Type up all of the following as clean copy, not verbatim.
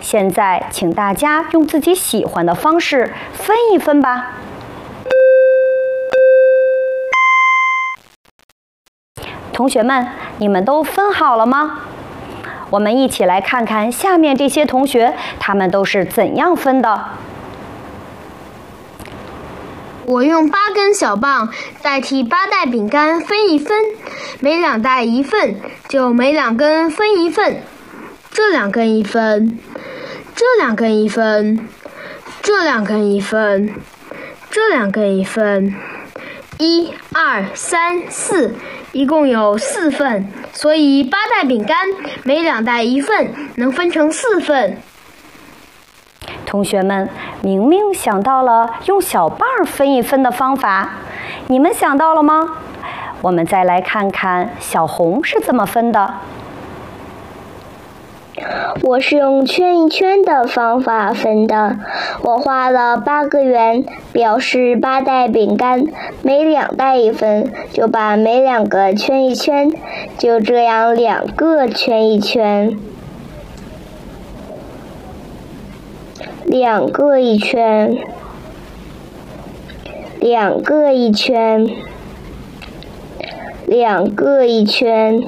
现在，请大家用自己喜欢的方式分一分吧。同学们，你们都分好了吗？我们一起来看看下面这些同学，他们都是怎样分的。 我用8根小棒代替8袋饼干分1分，每2袋1份，就每2根分1份。这2根1分，这2根1分，这2根1分，这2根1分。1、2、3、4，一共有4份，所以8袋饼干每2袋1份，能分成4份。 同学们，明明想到了用小棒分1分的方法，你们想到了吗？我们再来看看小红是怎么分的。 我是用圈一圈的方法分的，我画了8个圆，表示8袋饼干，每2袋1份，就把每2个圈一圈，就这样2个圈一圈，2个一圈，2个一圈，2个一圈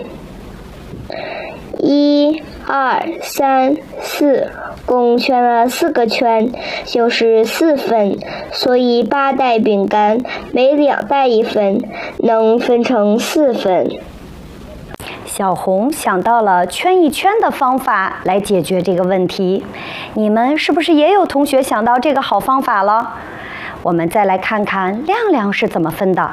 ，1、2、3、4，共圈了4个圈，就是4份，所以8袋饼干每2袋1份，能分成4份。 小红想到了圈一圈的方法来解决这个问题，你们是不是也有同学想到这个好方法了？我们再来看看亮亮是怎么分的。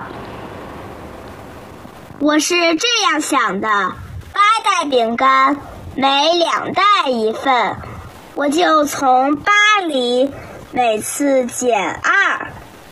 我是这样想的，8袋饼干每2袋1份，我就从8里每次减2，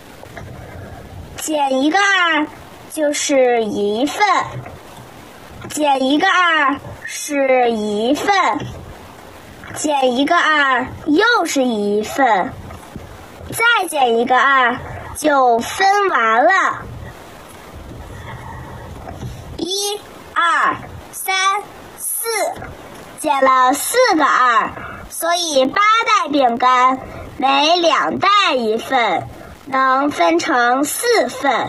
减一个2就是1份，减一个2是1份，减一个2又是1份，再减一个2就分完了。1、2、3、4，减了4个2，所以8袋饼干每2袋1份，能分成4份。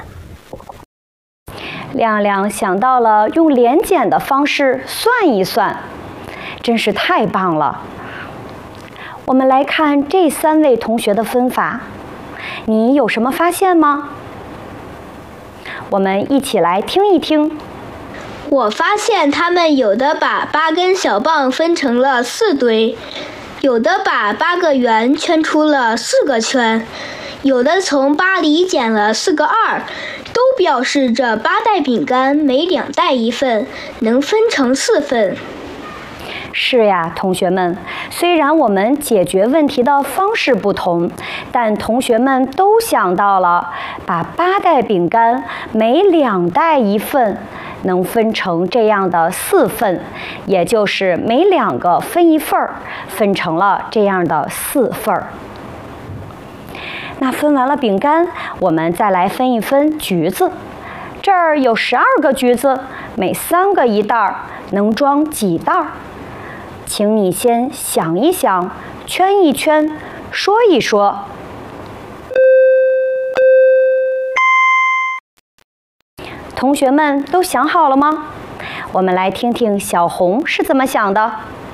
亮亮想到了用连减的方式算一算，真是太棒了。我们来看这3位同学的分法，你有什么发现吗？我们一起来听一听。 我发现他们有的把8根小棒分成了4堆，有的把8个圆圈出了4个圈，有的从8里减了4个2，都表示着8袋饼干每2袋1份，能分成4份。 是呀，同学们，虽然我们解决问题的方式不同，但同学们都想到了把8袋饼干每2袋1份，能分成这样的4份，也就是每2个分1份儿，分成了这样的4份儿。那分完了饼干，我们再来分一分橘子。这儿有12个橘子，每3个1袋儿，能装几袋儿？请你先想一想，圈一圈，说一说。同学们都想好了吗？我们来听听小红是怎么想的。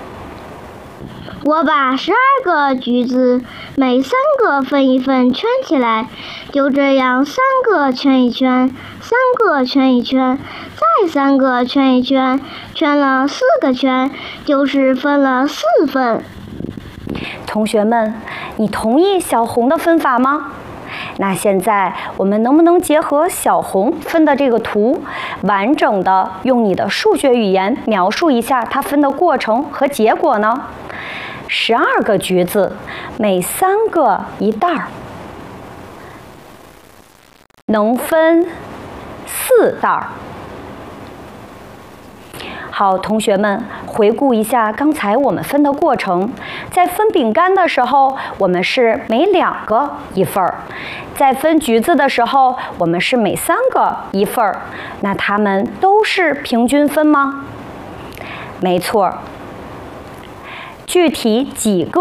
我把12个橘子每3个分1份圈起来，就这样3个圈一圈，3个圈一圈，再3个圈一圈，圈了4个圈，就是分了4份。 同学们，你同意小红的分法吗？那现在我们能不能结合小红分的这个图，完整的用你的数学语言描述一下它分的过程和结果呢？12个橘子，每3个1袋儿，能分4袋儿。好，同学们，回顾一下刚才我们分的过程。在分饼干的时候，我们是每2个1份儿；在分橘子的时候，我们是每3个1份儿。那它们都是平均分吗？没错。具体几个